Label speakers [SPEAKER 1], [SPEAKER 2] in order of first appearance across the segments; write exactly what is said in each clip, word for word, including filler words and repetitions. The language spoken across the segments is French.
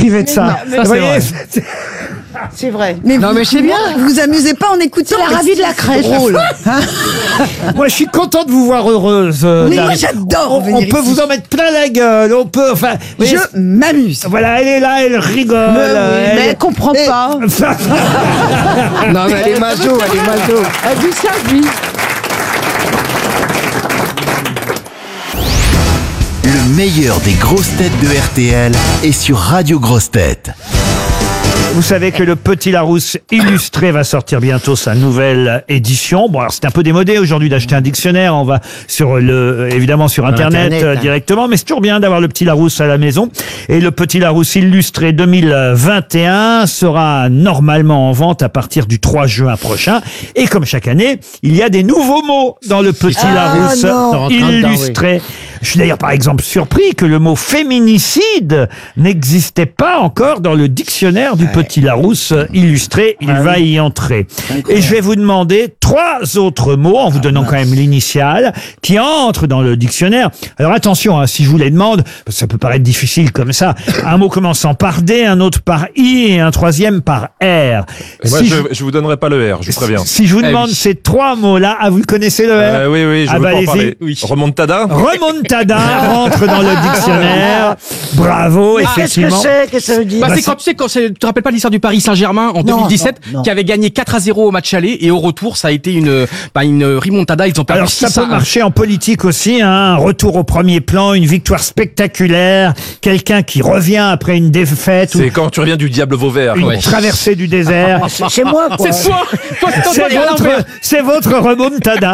[SPEAKER 1] privée de ça.
[SPEAKER 2] Mais
[SPEAKER 1] Vous
[SPEAKER 2] c'est
[SPEAKER 1] voyez,
[SPEAKER 2] vrai.
[SPEAKER 1] c'est-
[SPEAKER 3] C'est vrai.
[SPEAKER 4] Mais
[SPEAKER 5] Non,
[SPEAKER 4] vous,
[SPEAKER 5] mais c'est bien.
[SPEAKER 4] Vous vous amusez pas en écoutant.
[SPEAKER 3] C'est la ravie de la crèche.
[SPEAKER 4] Drôle. Hein
[SPEAKER 1] Moi, je suis content de vous voir heureuse. euh,
[SPEAKER 4] Mais
[SPEAKER 1] Dame.
[SPEAKER 4] moi, j'adore
[SPEAKER 1] On,
[SPEAKER 4] venir
[SPEAKER 1] on peut
[SPEAKER 4] ici.
[SPEAKER 1] vous en mettre plein la gueule. On peut, enfin. vous voyez,
[SPEAKER 4] Je m'amuse.
[SPEAKER 1] Voilà, elle est là, elle rigole.
[SPEAKER 3] Mais, oui,
[SPEAKER 1] elle
[SPEAKER 3] mais
[SPEAKER 1] est-
[SPEAKER 3] elle comprend
[SPEAKER 4] Eh.
[SPEAKER 3] pas.
[SPEAKER 5] Non, mais elle est maso, elle est maso.
[SPEAKER 3] Elle dit sa vie.
[SPEAKER 6] Le meilleur des grosses têtes de R T L est sur Radio Grosses Têtes.
[SPEAKER 1] Vous savez que le Petit Larousse illustré va sortir bientôt sa nouvelle édition. Bon, alors c'est un peu démodé aujourd'hui d'acheter un dictionnaire. On va sur le, évidemment sur Internet,
[SPEAKER 5] Internet,
[SPEAKER 1] euh,
[SPEAKER 5] hein.
[SPEAKER 1] directement, mais c'est toujours bien d'avoir le Petit Larousse à la maison. Et le Petit Larousse illustré deux mille vingt et un sera normalement en vente à partir du trois juin prochain. Et comme chaque année, il y a des nouveaux mots dans le Petit
[SPEAKER 4] Ah,
[SPEAKER 1] Larousse
[SPEAKER 4] non.
[SPEAKER 5] T'es en train dedans,
[SPEAKER 1] illustré. Je suis d'ailleurs par exemple surpris que le mot féminicide n'existait pas encore dans le dictionnaire du Petit Larousse illustré. Il va y entrer. Et je vais vous demander trois autres mots, en vous donnant quand même l'initiale, qui entrent dans le dictionnaire. Alors attention, hein, si je vous les demande, parce que ça peut paraître difficile comme ça, un mot commençant par D, un autre par I et un troisième par R.
[SPEAKER 2] Moi,
[SPEAKER 1] Si
[SPEAKER 2] je,
[SPEAKER 1] je,
[SPEAKER 2] je vous donnerai pas le R, je vous préviens.
[SPEAKER 1] si je vous
[SPEAKER 7] Eh
[SPEAKER 1] demande
[SPEAKER 7] oui.
[SPEAKER 1] ces trois mots-là, ah, vous connaissez le R?
[SPEAKER 2] Euh, oui, oui, je
[SPEAKER 1] Ah
[SPEAKER 2] veux
[SPEAKER 1] bah,
[SPEAKER 2] pas en
[SPEAKER 1] allez-y.
[SPEAKER 2] parler.
[SPEAKER 7] Oui.
[SPEAKER 2] Remontada.
[SPEAKER 1] Remontada rentre dans le dictionnaire. Bravo,
[SPEAKER 3] Qu'est-ce que
[SPEAKER 1] effectivement.
[SPEAKER 3] c'est? Qu'est-ce que ça veut dire?
[SPEAKER 7] Bah,
[SPEAKER 1] Bah,
[SPEAKER 7] c'est
[SPEAKER 1] c'est-
[SPEAKER 7] quand tu sais, quand c'est, tu te rappelles pas l'histoire du Paris Saint-Germain en deux mille dix-sept,
[SPEAKER 4] non, non.
[SPEAKER 7] qui avait gagné quatre à zéro au match aller, et au retour, ça a été une, bah, une remontada, ils ont perdu
[SPEAKER 1] Alors ça
[SPEAKER 7] six à
[SPEAKER 1] peut
[SPEAKER 7] un.
[SPEAKER 1] marcher en politique aussi, hein. Un retour au premier plan, une victoire spectaculaire, quelqu'un qui revient après une défaite ou
[SPEAKER 2] C'est quand tu reviens du diable Vauvert.
[SPEAKER 1] une
[SPEAKER 2] Ouais.
[SPEAKER 1] traversée du désert.
[SPEAKER 3] C'est chez moi, quoi.
[SPEAKER 7] C'est toi! Toi, tu
[SPEAKER 1] C'est
[SPEAKER 7] t'entends à
[SPEAKER 1] votre,
[SPEAKER 7] l'envers.
[SPEAKER 1] c'est votre remontada.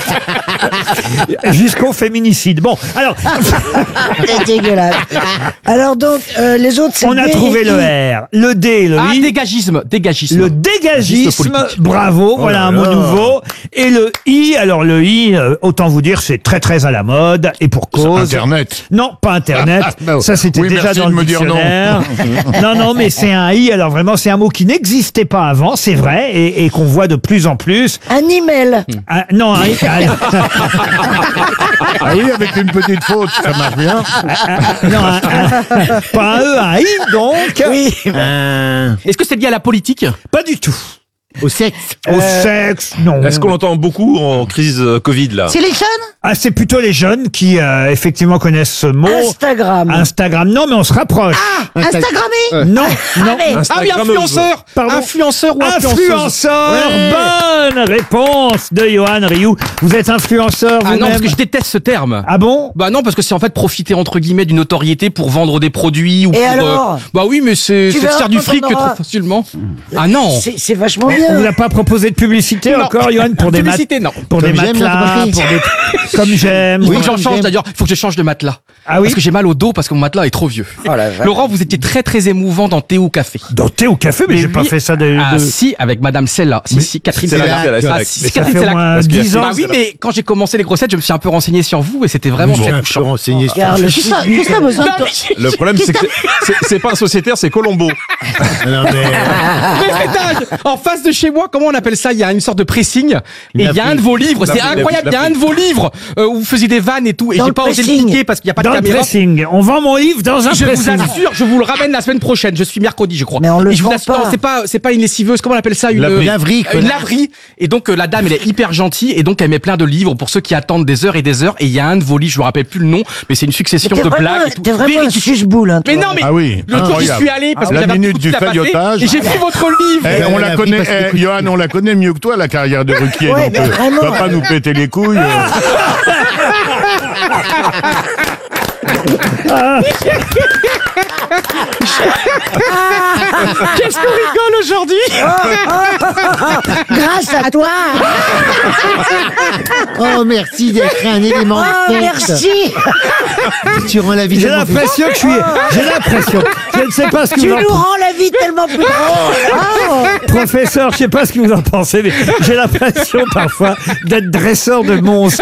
[SPEAKER 1] Jusqu'au féminicide. Bon, alors,
[SPEAKER 3] C'est dégueulasse. Alors donc, euh, les autres, c'est
[SPEAKER 1] on a
[SPEAKER 3] D
[SPEAKER 1] trouvé
[SPEAKER 3] et
[SPEAKER 1] le
[SPEAKER 3] I.
[SPEAKER 1] R, le D et le
[SPEAKER 7] Ah,
[SPEAKER 1] I.
[SPEAKER 7] dégagisme, dégagisme.
[SPEAKER 1] Le dégagisme,
[SPEAKER 7] politique.
[SPEAKER 1] bravo, voilà un mot nouveau. Et le I, alors le I, euh, autant vous dire, c'est très très à la mode, et pour cause.
[SPEAKER 8] Internet.
[SPEAKER 1] Non, pas Internet.
[SPEAKER 8] Non.
[SPEAKER 1] Ça, c'était
[SPEAKER 8] Oui,
[SPEAKER 1] déjà
[SPEAKER 8] merci
[SPEAKER 1] dans
[SPEAKER 8] de
[SPEAKER 1] le
[SPEAKER 8] me dire non.
[SPEAKER 1] dictionnaire. Non, non, mais c'est un I. Alors vraiment, c'est un mot qui n'existait pas avant, c'est vrai, et, et qu'on voit de plus en plus.
[SPEAKER 3] Un email.
[SPEAKER 1] Un- non, un I.
[SPEAKER 8] Ah oui, avec une petite faute, ça marche bien.
[SPEAKER 1] un- non, un- un- pas un E, un I, donc.
[SPEAKER 3] Oui.
[SPEAKER 5] Euh,
[SPEAKER 7] Est-ce que c'est lié à la politique?
[SPEAKER 1] Pas du tout.
[SPEAKER 5] au sexe.
[SPEAKER 1] Au sexe, non.
[SPEAKER 2] Est-ce qu'on l'entend beaucoup en crise euh, Covid là?
[SPEAKER 3] C'est les jeunes?
[SPEAKER 1] Ah, c'est plutôt les jeunes qui, euh, effectivement, connaissent ce mot.
[SPEAKER 3] Instagram.
[SPEAKER 1] Instagram, non, mais on se rapproche.
[SPEAKER 3] Instagrammé?
[SPEAKER 1] Non, non.
[SPEAKER 3] mais-
[SPEAKER 7] Ah oui, influenceur!
[SPEAKER 1] Pardon.
[SPEAKER 7] Influenceur ou influenceuse?
[SPEAKER 1] Influenceur,
[SPEAKER 7] Ouais.
[SPEAKER 1] bonne réponse de Johan Rioux. Vous êtes influenceur
[SPEAKER 7] Ah non,
[SPEAKER 1] vous-même?
[SPEAKER 7] parce que je déteste ce terme.
[SPEAKER 1] Ah bon?
[SPEAKER 7] Bah non, parce que c'est en fait profiter entre guillemets d'une notoriété pour vendre des produits ou
[SPEAKER 3] Et
[SPEAKER 7] pour.
[SPEAKER 3] alors
[SPEAKER 7] Bah oui, mais c'est
[SPEAKER 3] Tu
[SPEAKER 7] c'est
[SPEAKER 3] verras
[SPEAKER 7] faire du
[SPEAKER 3] quand
[SPEAKER 7] fric
[SPEAKER 3] on
[SPEAKER 7] que
[SPEAKER 3] aura-
[SPEAKER 7] trop facilement. Ah non.
[SPEAKER 3] C'est c'est vachement
[SPEAKER 1] On vous
[SPEAKER 3] bien.
[SPEAKER 1] a pas proposé de publicité
[SPEAKER 7] Non.
[SPEAKER 1] encore, Johan, pour des mat-
[SPEAKER 7] Publicité, non.
[SPEAKER 1] pour des
[SPEAKER 5] Comme j'aime,
[SPEAKER 1] matelas,
[SPEAKER 5] t'as pas
[SPEAKER 1] pour des comme j'aime.
[SPEAKER 7] Il faut que j'en
[SPEAKER 5] Oui,
[SPEAKER 7] change
[SPEAKER 5] j'aime.
[SPEAKER 7] d'ailleurs. Il faut que je change de matelas.
[SPEAKER 1] Ah oui.
[SPEAKER 7] Parce que j'ai mal au dos parce que mon matelas est trop vieux.
[SPEAKER 3] Oh la vache.
[SPEAKER 7] Laurent, vous étiez très très émouvant dans Thé ou Café.
[SPEAKER 1] Dans thé ou café, mais,
[SPEAKER 7] Mais
[SPEAKER 1] j'ai pas
[SPEAKER 7] lui-
[SPEAKER 1] fait ça de.
[SPEAKER 7] Ah
[SPEAKER 1] de-
[SPEAKER 7] si, avec Madame Sella. Si, si, Catherine
[SPEAKER 2] C'est la-
[SPEAKER 7] Sellac.
[SPEAKER 2] c'est la- c'est la-
[SPEAKER 7] Ah,
[SPEAKER 2] mais
[SPEAKER 7] si,
[SPEAKER 2] ça
[SPEAKER 7] c'est Catherine
[SPEAKER 1] fait au
[SPEAKER 7] Sellac.
[SPEAKER 1] moins
[SPEAKER 7] Parce que-
[SPEAKER 1] dix ans.
[SPEAKER 7] Bah oui, mais quand j'ai commencé les grossettes, je me suis un peu renseigné sur vous et c'était vraiment très
[SPEAKER 5] Je
[SPEAKER 7] touchant.
[SPEAKER 5] peux renseigner sur
[SPEAKER 3] Regarde, le Qu'est-ce que t'as besoin de toi?
[SPEAKER 2] Le problème, c'est que c'est- c'est- c'est pas un sociétaire, c'est Colombo.
[SPEAKER 5] Non, mais,
[SPEAKER 7] Mais c'est dingue. En face de chez moi, comment on appelle ça? Il y a une sorte de pressing et il y a
[SPEAKER 5] appli.
[SPEAKER 7] un de vos livres. C'est
[SPEAKER 2] L'appli,
[SPEAKER 7] incroyable. Il y a un de vos livres euh, où vous faisiez des vannes et tout. Et
[SPEAKER 3] Dans
[SPEAKER 7] j'ai
[SPEAKER 3] le
[SPEAKER 7] pas osé le
[SPEAKER 3] pressing.
[SPEAKER 7] cliquer parce qu'il n'y a pas
[SPEAKER 1] Dans
[SPEAKER 7] de
[SPEAKER 1] le
[SPEAKER 7] caméra.
[SPEAKER 1] pressing. On vend mon livre dans un
[SPEAKER 7] Je vous
[SPEAKER 1] pressing.
[SPEAKER 7] assure, je vous le ramène la semaine prochaine. Je suis mercredi, je crois.
[SPEAKER 3] Mais on le
[SPEAKER 7] Et je vous
[SPEAKER 3] vend
[SPEAKER 7] assure,
[SPEAKER 3] pas.
[SPEAKER 7] non, c'est pas, c'est pas une lessiveuse. Comment on appelle ça? Une
[SPEAKER 5] Laverie. Laverie, quoi.
[SPEAKER 7] Une laverie. Et donc euh, la dame, elle est hyper gentille et donc elle met plein de livres pour ceux qui attendent des heures et des heures. Et il y a un de vos livres, je me rappelle plus le nom, mais c'est une succession
[SPEAKER 3] T'es
[SPEAKER 7] de
[SPEAKER 3] vraiment,
[SPEAKER 7] blagues. et tout.
[SPEAKER 3] t'es vraiment un
[SPEAKER 7] Véridique.
[SPEAKER 3] suce-boule, hein, toi.
[SPEAKER 7] Mais non, mais
[SPEAKER 8] Ah oui,
[SPEAKER 7] le jour j'y
[SPEAKER 8] incroyable.
[SPEAKER 7] suis allé parce que
[SPEAKER 8] La
[SPEAKER 7] j'avais un
[SPEAKER 8] minute
[SPEAKER 7] coup de
[SPEAKER 8] du
[SPEAKER 7] fil à passer,
[SPEAKER 8] feuilletage.
[SPEAKER 7] et j'ai pris votre livre.
[SPEAKER 8] Eh, on
[SPEAKER 5] Elle
[SPEAKER 8] la
[SPEAKER 5] a
[SPEAKER 8] connaît,
[SPEAKER 5] pris parce
[SPEAKER 8] eh,
[SPEAKER 5] que-
[SPEAKER 8] Johan, on la connaît mieux que toi, la carrière de Ruquier.
[SPEAKER 3] Ouais,
[SPEAKER 8] donc,
[SPEAKER 3] mais
[SPEAKER 8] euh,
[SPEAKER 3] vraiment,
[SPEAKER 8] va pas
[SPEAKER 3] ouais.
[SPEAKER 8] nous péter les couilles. euh.
[SPEAKER 7] Qu'est-ce qu'on rigole aujourd'hui?
[SPEAKER 3] Grâce à toi.
[SPEAKER 5] oh, merci d'être un élément
[SPEAKER 3] Oh,
[SPEAKER 5] de fête.
[SPEAKER 3] merci.
[SPEAKER 5] Tu rends la vie
[SPEAKER 1] J'ai
[SPEAKER 5] tellement plus-
[SPEAKER 1] l'impression que je suis. J'ai l'impression. Je ne sais pas ce que
[SPEAKER 3] Tu
[SPEAKER 1] vous en
[SPEAKER 3] nous rends la vie vie tellement plus drôle. Ah.
[SPEAKER 1] Professeur, je sais pas ce que vous en pensez, mais j'ai l'impression parfois d'être dresseur de monstres.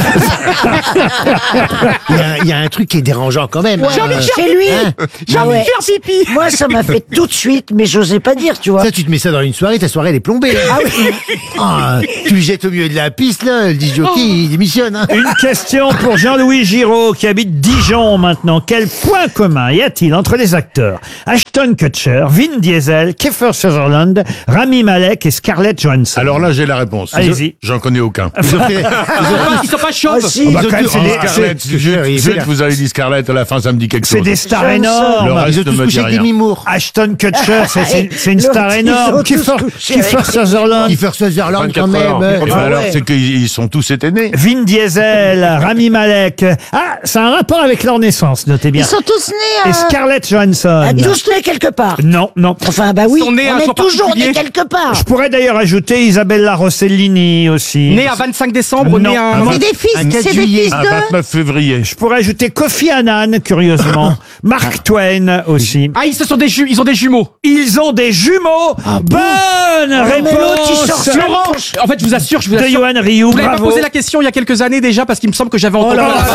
[SPEAKER 5] Il y, a, il y a un truc qui est dérangeant quand même.
[SPEAKER 3] J'ai
[SPEAKER 5] hein.
[SPEAKER 3] envie de chez lui.
[SPEAKER 4] J'ai
[SPEAKER 3] Ah
[SPEAKER 4] envie de
[SPEAKER 3] ouais.
[SPEAKER 4] faire pipi.
[SPEAKER 3] Moi, ça m'a fait tout de suite, mais j'osais pas dire, tu vois.
[SPEAKER 5] Ça, tu te mets ça dans une soirée, ta soirée elle est plombée.
[SPEAKER 3] Ah oui.
[SPEAKER 5] Ah, tu le jettes au milieu de la piste, là, le disc jockey, il démissionne. Hein.
[SPEAKER 1] Une question pour Jean-Louis Giraud qui habite Dijon maintenant. Quel point commun y a-t-il entre les acteurs Ashton Kutcher, Vin Diesel, Kiefer Sutherland, Rami Malek et Scarlett Johansson?
[SPEAKER 8] Alors là, j'ai la réponse.
[SPEAKER 1] Allez-y.
[SPEAKER 8] Je- J'en connais aucun.
[SPEAKER 5] Ils ont fait- ils ont-
[SPEAKER 7] Ah, ils sont pas
[SPEAKER 3] Ah,
[SPEAKER 7] chauves.
[SPEAKER 3] si.
[SPEAKER 1] Oh, bah,
[SPEAKER 5] ils ont
[SPEAKER 1] quand même,
[SPEAKER 5] tous-
[SPEAKER 1] c'est
[SPEAKER 5] oh,
[SPEAKER 1] des-
[SPEAKER 5] Scarlett,
[SPEAKER 8] Zut,
[SPEAKER 5] Kutcher, il
[SPEAKER 8] zut,
[SPEAKER 5] fait la-
[SPEAKER 8] vous avez dit Scarlett, à la fin, ça me dit quelque
[SPEAKER 1] C'est
[SPEAKER 8] chose.
[SPEAKER 1] des stars
[SPEAKER 3] Johnson.
[SPEAKER 1] énormes.
[SPEAKER 8] Le reste
[SPEAKER 5] Ils ont
[SPEAKER 8] ne
[SPEAKER 5] tous
[SPEAKER 8] me
[SPEAKER 5] couché
[SPEAKER 8] dit
[SPEAKER 5] avec des
[SPEAKER 8] rien.
[SPEAKER 5] mimours.
[SPEAKER 1] Ashton Kutcher, c'est- c'est c'est une
[SPEAKER 3] L'autre,
[SPEAKER 1] star
[SPEAKER 3] ils ont
[SPEAKER 1] énorme.
[SPEAKER 3] tous
[SPEAKER 1] Kiefer,
[SPEAKER 3] couché
[SPEAKER 1] Kiefer
[SPEAKER 3] avec-
[SPEAKER 1] Sutherland,
[SPEAKER 5] Il fait Sutherland quand
[SPEAKER 2] vingt-quatre
[SPEAKER 5] même.
[SPEAKER 2] heures.
[SPEAKER 5] euh,
[SPEAKER 8] Enfin,
[SPEAKER 3] Ah
[SPEAKER 8] alors,
[SPEAKER 3] ouais.
[SPEAKER 8] c'est qu'ils ils sont tous été nés.
[SPEAKER 1] Vin Diesel, Rami Malek. Ah, ça a un rapport avec leur naissance, notez bien.
[SPEAKER 3] Ils sont tous nés
[SPEAKER 1] Et
[SPEAKER 3] à...
[SPEAKER 1] Scarlett Johansson.
[SPEAKER 3] à tous nés quelque part.
[SPEAKER 1] Non, non.
[SPEAKER 3] Enfin, bah oui,
[SPEAKER 7] Ils sont nés un
[SPEAKER 3] on est
[SPEAKER 7] jour
[SPEAKER 3] toujours
[SPEAKER 7] particulier.
[SPEAKER 3] nés quelque part.
[SPEAKER 1] Je pourrais d'ailleurs ajouter Isabella Rossellini aussi.
[SPEAKER 7] Né à vingt-cinq décembre,
[SPEAKER 1] Non.
[SPEAKER 7] né à...
[SPEAKER 1] Non.
[SPEAKER 3] C'est des fils,
[SPEAKER 5] Un quatre
[SPEAKER 3] c'est des
[SPEAKER 5] juillet.
[SPEAKER 3] fils
[SPEAKER 8] Un
[SPEAKER 3] de...
[SPEAKER 8] vingt-neuf février.
[SPEAKER 1] Je pourrais ajouter Kofi Annan, curieusement. Mark Twain aussi.
[SPEAKER 7] Ah, ils, se sont des ju- ils ont des jumeaux.
[SPEAKER 1] Ils ont des jumeaux. Bonne
[SPEAKER 3] mais l'autre, il
[SPEAKER 1] réponse
[SPEAKER 3] sort
[SPEAKER 7] Laurent, en fait, je vous assure, je vous
[SPEAKER 1] de
[SPEAKER 7] assure.
[SPEAKER 1] Johan Rioux.
[SPEAKER 7] Vous l'avez pas
[SPEAKER 1] Bravo.
[SPEAKER 7] posé la question il y a quelques années déjà parce qu'il me semble que j'avais entendu.
[SPEAKER 1] là là.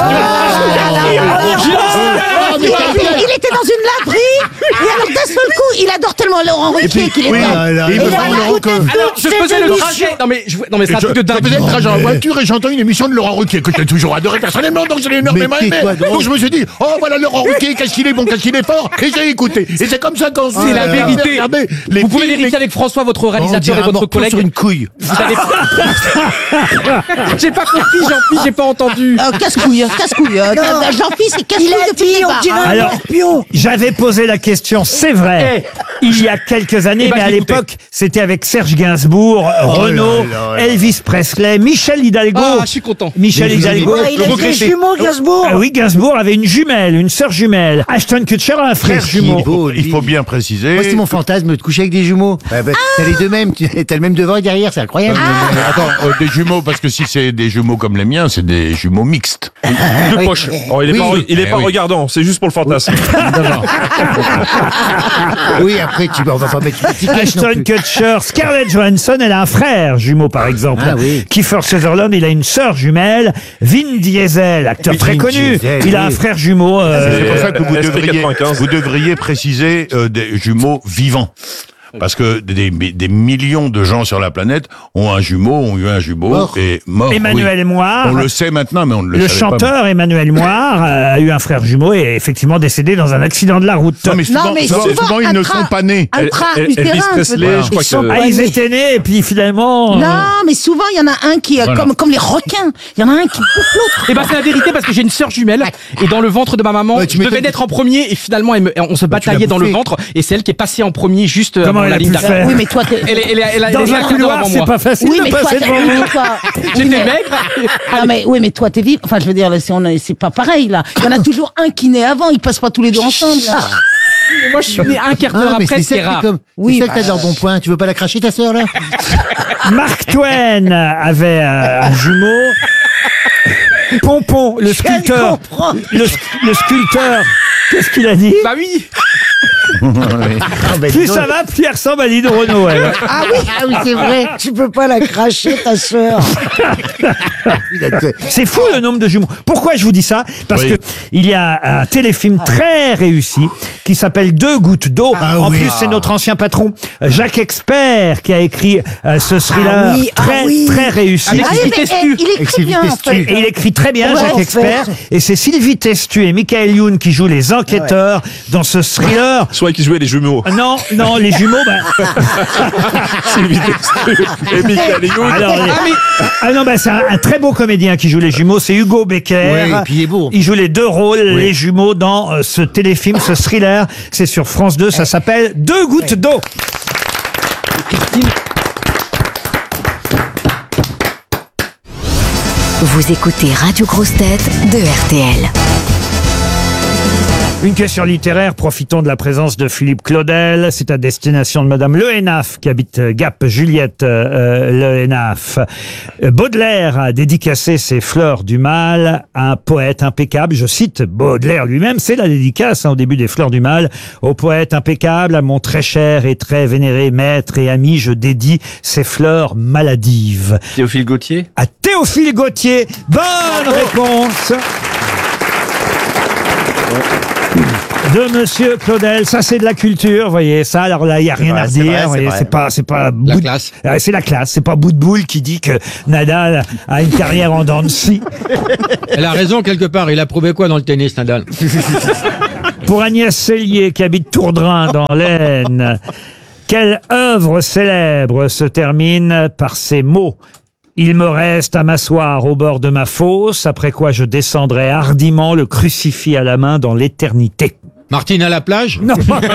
[SPEAKER 3] Il, il était dans une laverie, et alors d'un seul coup, il adore tellement Laurent Ruquier qu'il est
[SPEAKER 8] oui,
[SPEAKER 3] là.
[SPEAKER 5] là, là,
[SPEAKER 8] Et
[SPEAKER 5] là,
[SPEAKER 8] il me
[SPEAKER 5] là,
[SPEAKER 8] semble,
[SPEAKER 5] là,
[SPEAKER 8] Laurent, que-
[SPEAKER 7] Alors, je faisais le trajet. Non mais, je... non mais c'est un
[SPEAKER 8] Je,
[SPEAKER 7] truc de
[SPEAKER 8] je
[SPEAKER 7] dingue.
[SPEAKER 8] faisais le trajet en voiture et j'ai entendu une émission de Laurent Ruquier que j'ai toujours adoré personnellement, donc je l'ai énormément
[SPEAKER 5] Mais
[SPEAKER 8] aimé.
[SPEAKER 5] tais-toi donc.
[SPEAKER 8] Donc je me suis dit, oh voilà Laurent Ruquier, qu'est-ce qu'il est bon, qu'est-ce qu'il est fort, et j'ai écouté. Et c'est comme ça qu'on
[SPEAKER 7] C'est la
[SPEAKER 8] euh,
[SPEAKER 7] vérité.
[SPEAKER 8] regardez les
[SPEAKER 7] Vous pouvez
[SPEAKER 8] films,
[SPEAKER 7] vérifier avec François, votre
[SPEAKER 5] on
[SPEAKER 7] réalisateur
[SPEAKER 5] dirait
[SPEAKER 7] et
[SPEAKER 5] un
[SPEAKER 7] votre
[SPEAKER 5] morceau
[SPEAKER 7] collègue.
[SPEAKER 5] sur une couille.
[SPEAKER 7] Vous allez. J'ai pas compris, Jean-Philippe, j'ai pas entendu.
[SPEAKER 4] Euh, casse-couille, casse-couille. euh, Jean-Philippe, c'est casse-couille
[SPEAKER 3] Il a
[SPEAKER 4] depuis
[SPEAKER 3] dit,
[SPEAKER 4] le
[SPEAKER 3] on
[SPEAKER 4] départ.
[SPEAKER 3] dirait
[SPEAKER 4] hein.
[SPEAKER 3] un
[SPEAKER 1] Alors,
[SPEAKER 3] scorpion.
[SPEAKER 1] j'avais posé la question, c'est vrai, il y a quelques années,
[SPEAKER 7] Eh ben,
[SPEAKER 1] mais à
[SPEAKER 7] je l'écoutais.
[SPEAKER 1] l'époque, c'était avec Serge Gainsbourg, Renaud,
[SPEAKER 8] là là.
[SPEAKER 1] Elvis Presley, Michel Hidalgo.
[SPEAKER 7] Ah, je suis content.
[SPEAKER 1] Michel
[SPEAKER 5] Mais vous avez
[SPEAKER 1] Hidalgo.
[SPEAKER 5] pas-
[SPEAKER 3] Ouais, il a des
[SPEAKER 7] regretter.
[SPEAKER 3] jumeaux, Gainsbourg.
[SPEAKER 1] Ah oui, Gainsbourg avait une jumelle, une sœur jumelle. Ashton Kutcher a un frère
[SPEAKER 5] Qu'est-ce qu'il est
[SPEAKER 1] jumeau.
[SPEAKER 5] beau, lui.
[SPEAKER 8] Il faut bien préciser.
[SPEAKER 5] Moi, c'est mon fantasme de te coucher avec des jumeaux. Bah, bah, T'as les deux mêmes, tu- t'as le même devant et derrière, c'est incroyable.
[SPEAKER 8] Euh, mais attends, euh, des jumeaux, parce que si c'est des jumeaux comme les miens, c'est des jumeaux mixtes.
[SPEAKER 2] Deux poches. Oh, il est
[SPEAKER 5] Oui.
[SPEAKER 2] pas, re- il est
[SPEAKER 8] Eh
[SPEAKER 2] pas
[SPEAKER 8] oui.
[SPEAKER 2] regardant, c'est juste pour le fantasme.
[SPEAKER 5] Oui, après, tu, on va pas mettre une étiquette non
[SPEAKER 1] Ashton
[SPEAKER 5] plus.
[SPEAKER 1] Kutcher, Scarlett Johansson, elle a un frère jumeau par exemple.
[SPEAKER 5] Ah oui.
[SPEAKER 1] Kiefer Sutherland, il a une sœur jumelle. Vin Diesel, acteur très
[SPEAKER 5] Vin
[SPEAKER 1] connu,
[SPEAKER 5] Diesel,
[SPEAKER 1] il a un
[SPEAKER 5] oui.
[SPEAKER 1] frère jumeau. euh,
[SPEAKER 8] C'est pour ça que vous
[SPEAKER 2] S P
[SPEAKER 8] devriez,
[SPEAKER 2] quatre-vingt-quinze.
[SPEAKER 8] vous devriez préciser euh, des jumeaux vivants. Parce que des, des millions de gens sur la planète ont un jumeau, ont eu un jumeau
[SPEAKER 5] Mort.
[SPEAKER 8] et mort.
[SPEAKER 1] Emmanuel
[SPEAKER 8] oui.
[SPEAKER 1] Moir.
[SPEAKER 8] On le sait maintenant, mais on ne le,
[SPEAKER 1] Le
[SPEAKER 8] savait
[SPEAKER 1] chanteur Emmanuel Moir euh, a eu un frère jumeau et est effectivement décédé dans un accident de la route.
[SPEAKER 8] pas. Non, mais souvent,
[SPEAKER 4] Non, mais
[SPEAKER 8] souvent,
[SPEAKER 4] souvent,
[SPEAKER 8] souvent, ils
[SPEAKER 4] un
[SPEAKER 8] ne
[SPEAKER 4] train-
[SPEAKER 8] sont pas nés.
[SPEAKER 4] Un
[SPEAKER 2] El-
[SPEAKER 4] train
[SPEAKER 2] El-
[SPEAKER 4] utérin,
[SPEAKER 2] Elvis Presley,
[SPEAKER 4] peut-être.
[SPEAKER 2] je crois
[SPEAKER 4] Ils sont
[SPEAKER 2] que-
[SPEAKER 1] Ah,
[SPEAKER 4] pas
[SPEAKER 1] ils
[SPEAKER 4] nés.
[SPEAKER 1] étaient nés et puis finalement. euh,
[SPEAKER 4] Non, mais souvent, il y en a un qui, est
[SPEAKER 8] Voilà.
[SPEAKER 4] comme, comme les requins, il y en a un qui bouffe l'autre.
[SPEAKER 7] Et ben c'est la vérité parce que j'ai une sœur jumelle et dans le ventre de ma maman,
[SPEAKER 5] Ouais, tu
[SPEAKER 7] je devais
[SPEAKER 5] m'étonnes.
[SPEAKER 7] naître en premier et finalement elle me- on se bataillait dans le
[SPEAKER 5] bouffé.
[SPEAKER 7] ventre et c'est elle qui est passée en premier juste euh,
[SPEAKER 1] Comment
[SPEAKER 7] avant
[SPEAKER 1] elle
[SPEAKER 7] la
[SPEAKER 1] a
[SPEAKER 7] ligne
[SPEAKER 1] pu le
[SPEAKER 7] d'arrivée.
[SPEAKER 1] faire
[SPEAKER 4] Oui, mais toi, t'es-
[SPEAKER 7] Elle est, elle est, elle a,
[SPEAKER 1] Dans
[SPEAKER 7] elle est
[SPEAKER 1] un
[SPEAKER 7] un quart d'heure
[SPEAKER 1] couloir,
[SPEAKER 7] avant
[SPEAKER 1] c'est
[SPEAKER 7] moi.
[SPEAKER 1] pas facile
[SPEAKER 4] Oui,
[SPEAKER 1] de
[SPEAKER 4] mais toi,
[SPEAKER 1] passer
[SPEAKER 4] t'es-
[SPEAKER 1] devant
[SPEAKER 4] oui,
[SPEAKER 1] vous.
[SPEAKER 4] mais toi- oui,
[SPEAKER 7] J'étais
[SPEAKER 4] mais-
[SPEAKER 7] maigre.
[SPEAKER 4] Non, mais, oui, mais toi, t'es vivant. Enfin, je veux dire, c'est, on est- c'est pas pareil, là. Il y en a toujours un qui naît avant, ils passent pas tous les deux ensemble, là.
[SPEAKER 7] Moi je suis né un quart d'heure
[SPEAKER 5] Ah, mais
[SPEAKER 7] après,
[SPEAKER 5] c'est ça
[SPEAKER 7] c'est
[SPEAKER 5] qui est
[SPEAKER 7] rare.
[SPEAKER 5] comme.
[SPEAKER 4] Oui,
[SPEAKER 5] c'est ça que
[SPEAKER 4] bah,
[SPEAKER 5] t'as dans bon point. Tu veux pas la cracher, ta sœur, là?
[SPEAKER 1] Mark Twain avait euh, un jumeau. Pompon, le sculpteur.
[SPEAKER 3] comprends.
[SPEAKER 1] Le, le sculpteur. Qu'est-ce qu'il a dit?
[SPEAKER 7] Bah oui.
[SPEAKER 5] Ah, bah, dis
[SPEAKER 1] Plus
[SPEAKER 5] donc.
[SPEAKER 1] ça va, plus elle ressemble à Lino Renaud, elle.
[SPEAKER 3] Ah oui, ah oui, c'est vrai. Tu peux pas la cracher, ta sœur.
[SPEAKER 1] C'est fou le nombre de jumeaux. Pourquoi je vous dis ça? Parce
[SPEAKER 8] Oui.
[SPEAKER 1] que il y a un téléfilm très réussi qui s'appelle Deux gouttes d'eau.
[SPEAKER 5] Ah
[SPEAKER 1] en
[SPEAKER 5] oui.
[SPEAKER 1] plus, c'est notre ancien patron Jacques Expert qui a écrit euh, ce thriller
[SPEAKER 3] Ah oui, ah
[SPEAKER 1] très
[SPEAKER 3] oui.
[SPEAKER 1] très réussi.
[SPEAKER 7] Avec
[SPEAKER 4] Ah oui, mais
[SPEAKER 7] Testu.
[SPEAKER 4] eh, il écrit
[SPEAKER 5] Avec
[SPEAKER 4] bien, en
[SPEAKER 5] Sylvie
[SPEAKER 4] fait.
[SPEAKER 1] Et il écrit très bien,
[SPEAKER 3] Ouais,
[SPEAKER 1] Jacques
[SPEAKER 3] en
[SPEAKER 1] Expert.
[SPEAKER 3] fait.
[SPEAKER 1] Et c'est Sylvie Testu et Michael Youn qui jouent les enquêteurs dans ce thriller.
[SPEAKER 2] Soit qui jouait les jumeaux.
[SPEAKER 1] Non, non, les jumeaux, ben,
[SPEAKER 2] Sylvie Testu et Michael Youn.
[SPEAKER 1] alors, les- ah non, ben, c'est un, un très beau comédien qui joue les jumeaux, c'est Hugo Becker.
[SPEAKER 5] Oui, et puis il est beau.
[SPEAKER 1] Il joue les deux rôles, les jumeaux, dans euh, ce téléfilm, ce thriller. C'est sur France deux, ça s'appelle Deux gouttes d'eau.
[SPEAKER 9] Vous écoutez Radio Grosse Tête de R T L.
[SPEAKER 1] Une question littéraire, profitons de la présence de Philippe Claudel. C'est à destination de Madame Le Hénaf, qui habite Gap, Juliette euh, Le Hénaf. Baudelaire a dédicacé ses Fleurs du Mal à un poète impeccable. Je cite Baudelaire lui-même, c'est la dédicace hein, au début des Fleurs du Mal. Au poète impeccable, à mon très cher et très vénéré maître et ami, je dédie ces fleurs maladives.
[SPEAKER 2] Théophile Gautier.
[SPEAKER 1] À Théophile Gautier, bonne réponse de Monsieur Claudel. Ça, c'est de la culture, vous voyez. Ça, alors là, il n'y a rien
[SPEAKER 5] vrai,
[SPEAKER 1] à
[SPEAKER 5] c'est
[SPEAKER 1] dire.
[SPEAKER 5] vrai,
[SPEAKER 1] vous voyez,
[SPEAKER 5] c'est
[SPEAKER 1] c'est pas, c'est pas bout de-
[SPEAKER 7] classe.
[SPEAKER 1] Euh, c'est la classe. C'est pas bout de boule qui dit que Nadal a une carrière en dents de scie.
[SPEAKER 9] Elle a raison quelque part. Il a prouvé quoi dans le tennis, Nadal?
[SPEAKER 1] Pour Agnès Sellier, qui habite Tourdrin dans l'Aisne, quelle œuvre célèbre se termine par ces mots? Il me reste à m'asseoir au bord de ma fosse, après quoi je descendrai hardiment le crucifix à la main dans l'éternité.
[SPEAKER 9] Martine à la plage?
[SPEAKER 1] Non.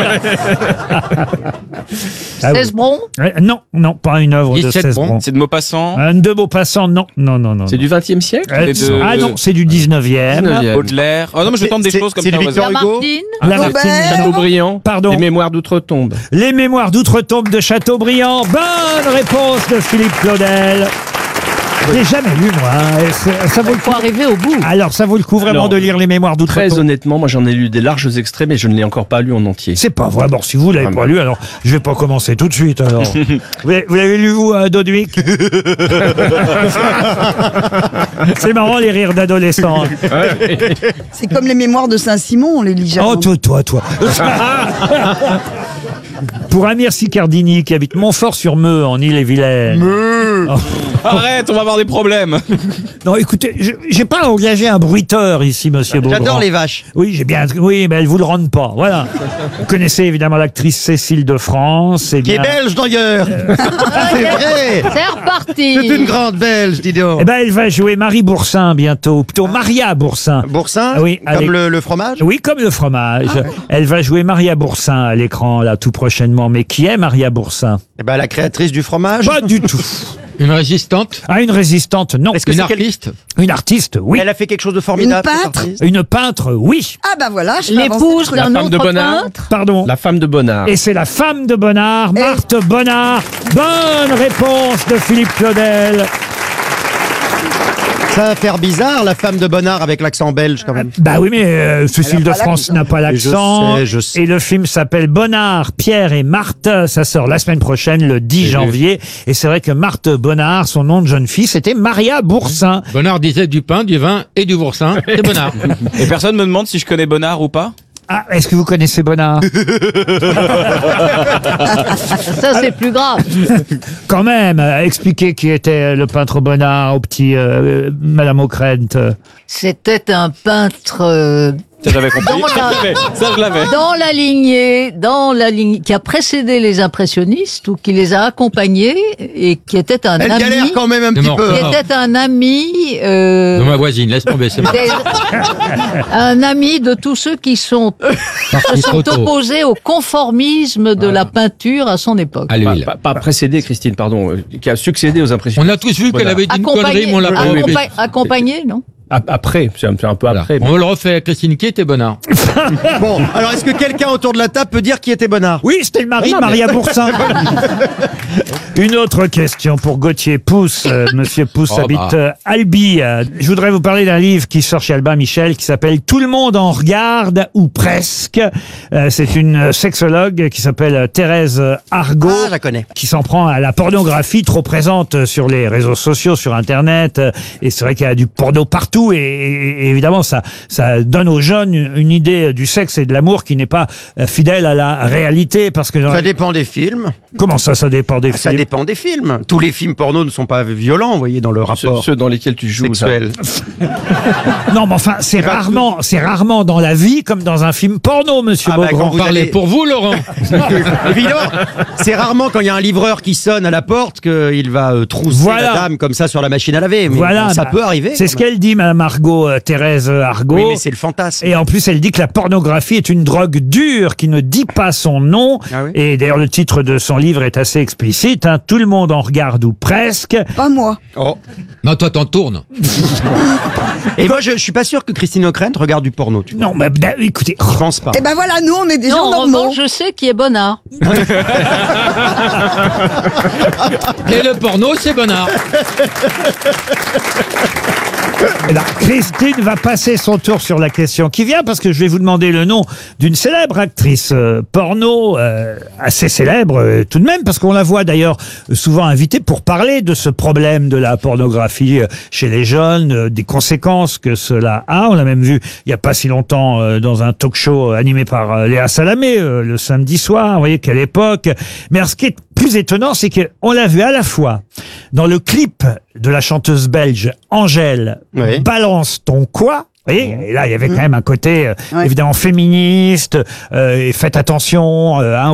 [SPEAKER 1] Ah oui.
[SPEAKER 3] Cesbron.
[SPEAKER 1] Euh, Non, non, pas une œuvre de
[SPEAKER 9] dix-sept
[SPEAKER 1] Cesbron.
[SPEAKER 2] C'est de Maupassant.
[SPEAKER 1] Un de Maupassant, non, non, non, non.
[SPEAKER 2] C'est du vingtième siècle.
[SPEAKER 1] Euh,
[SPEAKER 2] C'est de-
[SPEAKER 1] Ah non, c'est du dix-neuvième.
[SPEAKER 2] Baudelaire. Oh non, mais je tente des
[SPEAKER 5] C'est-
[SPEAKER 2] choses comme
[SPEAKER 5] c'est
[SPEAKER 2] ça.
[SPEAKER 5] du
[SPEAKER 2] au hasard.
[SPEAKER 5] Victor Hugo.
[SPEAKER 3] Lamartine.
[SPEAKER 1] Lamartine, non.
[SPEAKER 2] Chateaubriand.
[SPEAKER 1] Pardon.
[SPEAKER 2] Les mémoires d'outre-tombe.
[SPEAKER 1] Les mémoires d'outre-tombe de Chateaubriand. Bonne réponse de Philippe Claudel. Je l'ai jamais lu, moi. hein, et c'est- Ça vaut le coup.
[SPEAKER 3] Faut arriver au bout.
[SPEAKER 1] Alors, ça vaut le coup vraiment
[SPEAKER 10] Alors,
[SPEAKER 1] de lire les mémoires
[SPEAKER 10] Très
[SPEAKER 1] d'outre-tombe.
[SPEAKER 10] honnêtement, moi j'en ai lu des larges extraits, mais je ne l'ai encore pas lu en entier.
[SPEAKER 1] C'est pas vrai. Bon, si vous l'avez
[SPEAKER 10] Ah,
[SPEAKER 1] pas
[SPEAKER 10] bah.
[SPEAKER 1] lu, alors je vais pas commencer tout de suite. Alors, vous l'avez vous l'avez lu vous, euh, Dodwick? C'est marrant les rires d'adolescents.
[SPEAKER 11] C'est comme les mémoires de Saint-Simon, on les lit jamais.
[SPEAKER 1] Oh, toi, toi, toi. Pour Amir Sicardini, qui habite Montfort-sur-Meux, en Ille-et-Vilaine. Oh.
[SPEAKER 2] Arrête, on va avoir des problèmes.
[SPEAKER 1] Non, écoutez, je- j'ai pas engagé un bruiteur ici, monsieur Beaugrand.
[SPEAKER 5] J'adore les vaches.
[SPEAKER 1] Oui, j'ai bien. Oui, mais elles vous le rendent pas. Voilà. Vous connaissez évidemment l'actrice Cécile de France. Eh
[SPEAKER 5] Qui est
[SPEAKER 1] bien,
[SPEAKER 5] belge d'ailleurs. C'est vrai.
[SPEAKER 3] C'est reparti.
[SPEAKER 5] C'est une grande belge, dis donc.
[SPEAKER 1] eh ben, elle va jouer Marie Boursin bientôt, ou plutôt Maria Boursin.
[SPEAKER 5] Boursin.
[SPEAKER 1] Ah oui,
[SPEAKER 5] Comme
[SPEAKER 1] avec-
[SPEAKER 5] le, le fromage.
[SPEAKER 1] Oui, comme le fromage. Elle va jouer Maria Boursin à l'écran là tout prochainement. Mais qui est Maria Boursin?
[SPEAKER 5] Eh ben la créatrice du fromage.
[SPEAKER 1] Pas du tout.
[SPEAKER 9] Une résistante?
[SPEAKER 1] Ah, une résistante, non.
[SPEAKER 5] Est-ce que
[SPEAKER 9] Une
[SPEAKER 5] c'est quel-
[SPEAKER 9] artiste?
[SPEAKER 1] Une artiste, oui.
[SPEAKER 5] Elle a fait quelque chose de formidable.
[SPEAKER 11] Une
[SPEAKER 5] cette
[SPEAKER 11] peintre
[SPEAKER 5] artiste.
[SPEAKER 1] Une peintre, oui.
[SPEAKER 11] Ah bah voilà, je vais avancer
[SPEAKER 3] L'épouse
[SPEAKER 11] le truc.
[SPEAKER 3] d'un
[SPEAKER 2] femme de
[SPEAKER 3] autre
[SPEAKER 2] Bonnard.
[SPEAKER 3] peintre.
[SPEAKER 1] Pardon.
[SPEAKER 10] La femme de Bonnard.
[SPEAKER 1] Et c'est la femme de Bonnard, Marthe Bonnard. Bonne réponse de Philippe Claudel.
[SPEAKER 5] Ça va faire bizarre, la femme de Bonnard avec l'accent belge quand même.
[SPEAKER 1] Bah oui, mais euh, Cécile de
[SPEAKER 11] pas
[SPEAKER 1] France
[SPEAKER 11] l'accent.
[SPEAKER 1] n'a pas l'accent.
[SPEAKER 5] Je sais, je sais.
[SPEAKER 1] Et le film s'appelle Bonnard, Pierre et Marthe. Ça sort la semaine prochaine, le dix janvier. Et c'est vrai que Marthe Bonnard, son nom de jeune fille, c'était Maria Boursin.
[SPEAKER 9] Bonnard disait du pain, du vin et du boursin. C'est Bonnard.
[SPEAKER 2] Et personne me demande si je connais Bonnard ou pas.
[SPEAKER 1] Ah, est-ce que vous connaissez Bonnard?
[SPEAKER 3] Ça, c'est plus grave.
[SPEAKER 1] Quand même, euh, expliquez qui était le peintre Bonnard au petit euh, Madame Ockrent.
[SPEAKER 3] C'était un peintre euh,
[SPEAKER 2] Ça j'avais compris.
[SPEAKER 3] Dans la-
[SPEAKER 2] Ça je l'avais.
[SPEAKER 3] dans la lignée, dans la lignée qui a précédé les impressionnistes ou qui les a accompagnés et qui était un
[SPEAKER 5] Elle
[SPEAKER 3] ami.
[SPEAKER 5] galère quand même un
[SPEAKER 9] C'est
[SPEAKER 5] petit
[SPEAKER 9] mort.
[SPEAKER 5] peu.
[SPEAKER 3] Qui était un ami. euh,
[SPEAKER 9] De ma voisine, laisse tomber, c'est mort.
[SPEAKER 3] des- un ami de tous ceux qui sont,
[SPEAKER 9] Parti
[SPEAKER 3] se
[SPEAKER 9] trop
[SPEAKER 3] sont
[SPEAKER 9] tôt.
[SPEAKER 3] opposés au conformisme de la peinture à son époque.
[SPEAKER 9] Allez,
[SPEAKER 10] Pas,
[SPEAKER 9] il-
[SPEAKER 10] pas- pas précédé, Christine, pardon, euh, qui a succédé aux impressions.
[SPEAKER 9] On a tous vu qu'elle avait dit une connerie,
[SPEAKER 3] Accompagné,
[SPEAKER 9] mais on l'a pas
[SPEAKER 10] oui, oui.
[SPEAKER 9] repris.
[SPEAKER 3] accompa- accompagné, non?
[SPEAKER 10] A- Après, c'est un, c'est un peu
[SPEAKER 9] Voilà.
[SPEAKER 10] après. mais-
[SPEAKER 9] On le refait. Christine, qui était Bonnard?
[SPEAKER 5] Bon, alors est-ce que quelqu'un autour de la table peut dire qui était Bonnard?
[SPEAKER 1] Oui, c'était le mari de Maria Boursin. Une autre question pour Gauthier Pousse. Euh, Monsieur Pousse
[SPEAKER 9] Oh,
[SPEAKER 1] habite
[SPEAKER 9] bah.
[SPEAKER 1] euh, Albi. Euh, Je voudrais vous parler d'un livre qui sort chez Albin Michel qui s'appelle Tout le monde en regarde ou presque. Euh, C'est une sexologue qui s'appelle Thérèse Argot.
[SPEAKER 5] Ah, je la connais.
[SPEAKER 1] Qui s'en prend à la pornographie trop présente sur les réseaux sociaux, sur Internet. Euh, Et c'est vrai qu'il y a du porno partout. Et, et- et évidemment, ça, ça donne aux jeunes une, une idée du sexe et de l'amour qui n'est pas euh, fidèle à la réalité. Parce que
[SPEAKER 5] Ça dépend des films.
[SPEAKER 1] comment ça, ça dépend des
[SPEAKER 5] Ça
[SPEAKER 1] films
[SPEAKER 5] dépend des films. Tous les films porno ne sont pas violents, vous voyez, dans le
[SPEAKER 10] Ceux,
[SPEAKER 5] rapport
[SPEAKER 10] ceux dans lesquels tu joues. ça.
[SPEAKER 5] sexuel.
[SPEAKER 1] Non, mais enfin, c'est rarement, c'est rarement dans la vie comme dans un film porno, Monsieur
[SPEAKER 5] Ah bah,
[SPEAKER 1] Beaugrand.
[SPEAKER 5] quand vous
[SPEAKER 9] Parlez
[SPEAKER 5] allez-
[SPEAKER 9] pour vous, Laurent.
[SPEAKER 5] Évidemment, c'est rarement quand il y a un livreur qui sonne à la porte qu'il va euh, trousser
[SPEAKER 1] Voilà.
[SPEAKER 5] la dame comme ça sur la machine à laver. Mais
[SPEAKER 1] Voilà,
[SPEAKER 5] bon, ça
[SPEAKER 1] bah,
[SPEAKER 5] peut arriver.
[SPEAKER 1] C'est
[SPEAKER 5] quand
[SPEAKER 1] ce
[SPEAKER 5] même.
[SPEAKER 1] qu'elle dit, Madame Argot, euh, Thérèse Argot.
[SPEAKER 10] Oui, mais c'est le fantasme.
[SPEAKER 1] Et en plus, elle dit que la pornographie est une drogue dure qui ne dit pas son nom.
[SPEAKER 10] Ah oui.
[SPEAKER 1] Et d'ailleurs, le titre de son livre est assez explicite. Hein. Tout le monde en regarde ou presque.
[SPEAKER 11] Pas moi.
[SPEAKER 10] Oh.
[SPEAKER 9] Non, toi, t'en tournes.
[SPEAKER 10] Et moi, je, je suis pas sûr que Christine O'Krent regarde du porno. Tu vois.
[SPEAKER 1] Non, mais bah, écoutez.
[SPEAKER 10] Je pense pas.
[SPEAKER 11] Eh ben voilà, nous, on est des
[SPEAKER 3] Non,
[SPEAKER 11] gens
[SPEAKER 3] en
[SPEAKER 11] normaux.
[SPEAKER 3] revanche, je sais qui est Bonnard.
[SPEAKER 9] Et le porno, c'est Bonnard.
[SPEAKER 1] Eh ben, Christine va passer son tour sur la question qui vient parce que je vais vous demander le nom d'une célèbre actrice euh, porno, euh, assez célèbre euh, tout de même, parce qu'on la voit d'ailleurs souvent invitée pour parler de ce problème de la pornographie euh, chez les jeunes, euh, des conséquences que cela a. On l'a même vu il n'y a pas si longtemps euh, dans un talk show animé par euh, Léa Salamé euh, le samedi soir. Vous voyez quelle époque. Mais alors, ce qui est plus étonnant, c'est qu'on l'a vu à la fois dans le clip de la chanteuse belge Angèle,
[SPEAKER 10] Oui.
[SPEAKER 1] Balance ton quoi. Vous voyez, et là, il y avait quand même un côté, euh,
[SPEAKER 11] Ouais.
[SPEAKER 1] évidemment, féministe, euh, et faites attention, euh, hein,